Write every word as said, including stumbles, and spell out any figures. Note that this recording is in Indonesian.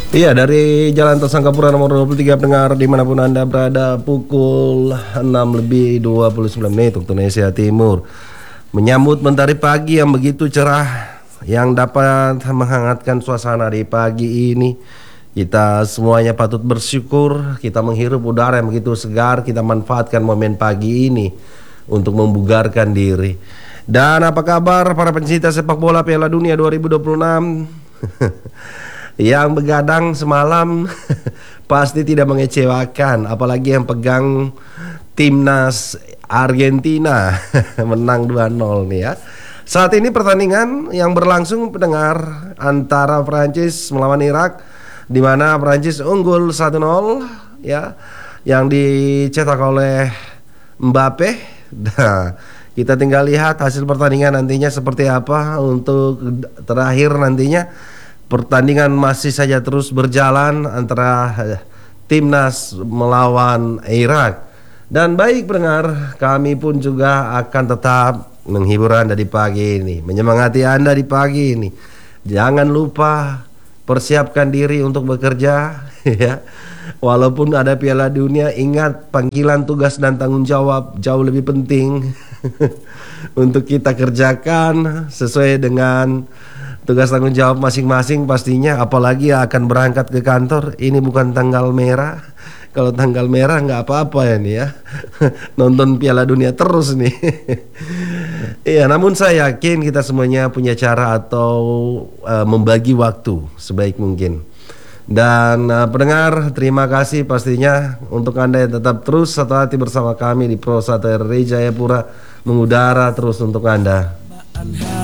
Iya, dari Jalan Tol Sangkapura nomor dua puluh tiga, pendengar dimanapun Anda berada, pukul enam lebih dua puluh sembilan menit waktu Indonesia Timur. Menyambut mentari pagi yang begitu cerah, yang dapat menghangatkan suasana di pagi ini. Kita semuanya patut bersyukur, kita menghirup udara yang begitu segar, kita manfaatkan momen pagi ini untuk membugarkan diri. Dan apa kabar para pencinta sepak bola Piala Dunia dua ribu dua puluh enam? Yang begadang semalam pasti tidak mengecewakan, apalagi yang pegang timnas Argentina menang dua nol nih ya. Saat ini pertandingan yang berlangsung, pendengar, antara Prancis melawan Irak, di mana Prancis unggul satu nol ya, yang dicetak oleh Mbappe. Nah, kita tinggal lihat hasil pertandingan nantinya seperti apa. Untuk terakhir nantinya, pertandingan masih saja terus berjalan antara timnas melawan Irak. Dan baik pendengar, kami pun juga akan tetap menghibur Anda di pagi ini, menyemangati Anda di pagi ini. Jangan lupa persiapkan diri untuk bekerja ya. Walaupun ada Piala Dunia, ingat panggilan tugas dan tanggung jawab jauh lebih penting untuk kita kerjakan sesuai dengan tugas tanggung jawab masing-masing pastinya. Apalagi akan berangkat ke kantor, ini bukan tanggal merah. Kalau tanggal merah nggak apa-apa ya nih ya, nonton Piala Dunia terus nih. Iya, namun saya yakin kita semuanya punya cara atau uh, membagi waktu sebaik mungkin. Dan uh, pendengar, terima kasih pastinya untuk Anda yang tetap terus satu hati bersama kami di Pro satu R R I Jayapura, mengudara terus untuk Anda.